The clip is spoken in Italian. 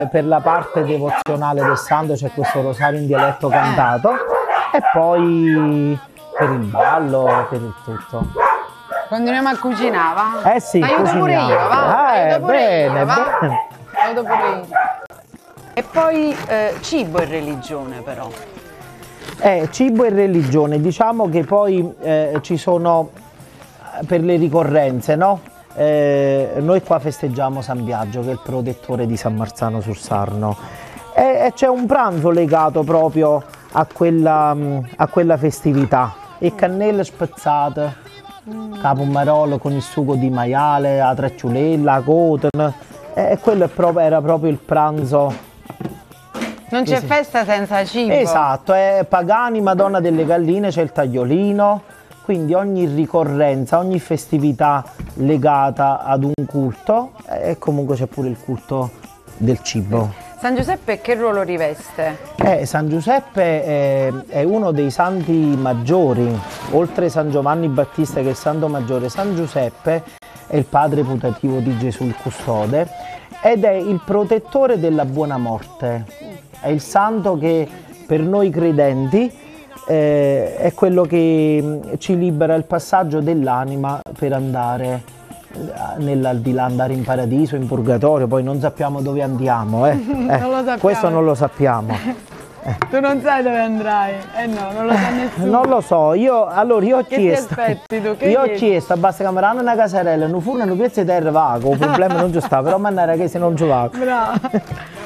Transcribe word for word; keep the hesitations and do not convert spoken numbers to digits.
per la parte devozionale del santo c'è questo rosario in dialetto cantato e poi per il ballo, per il tutto. Continuiamo a cucinare, va? Eh sì, aiuto pure io, va? Ah, aiuto pure bene, io, va? bene. Aiuto pure io. E poi eh, cibo e religione però. Eh, cibo e religione, diciamo che poi eh, ci sono per le ricorrenze, no? Eh, noi qua festeggiamo San Biagio, che è il protettore di San Marzano sul Sarno, e, e c'è un pranzo legato proprio a quella, a quella festività, e cannelle spezzate, mm. capomarolo con il sugo di maiale, la trecciulella, la coten, e quello è proprio, era proprio il pranzo. Non c'è festa senza cibo. Esatto, è Pagani, Madonna delle Galline, c'è il tagliolino. Quindi ogni ricorrenza, ogni festività legata ad un culto, e comunque c'è pure il culto del cibo. San Giuseppe che ruolo riveste? Eh, San Giuseppe è, è uno dei santi maggiori, oltre San Giovanni Battista che è il santo maggiore. San Giuseppe è il padre putativo di Gesù il custode ed è il protettore della buona morte. È il santo che per noi credenti Eh, è quello che ci libera il passaggio dell'anima per andare nell'aldilà, andare in paradiso, in purgatorio, poi non sappiamo dove andiamo, eh. Eh, non lo sappiamo. Questo non lo sappiamo. Eh. Tu non sai dove andrai? Eh no, non lo sa nessuno. Non lo so, io allora io ho che chiesto. Ti aspetti, tu? Che io chiedi? ho chiesto a Bassa Camerano una casarella, non fu una piazza di terra vago, il problema non ci sta, però mannaggia che se non ci va. Bravo.